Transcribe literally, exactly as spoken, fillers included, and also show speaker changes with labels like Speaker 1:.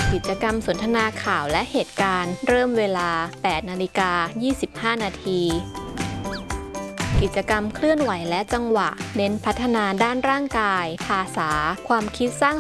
Speaker 1: กิจกรรมสนทนาข่าวและเหตุการณ์เริ่มเวลา แปดนาฬิกายี่สิบห้า นาที กิจกรรมเคลื่อนไหวและจังหวะเน้นพัฒนาด้านร่างกายภาษาความคิดสร้าง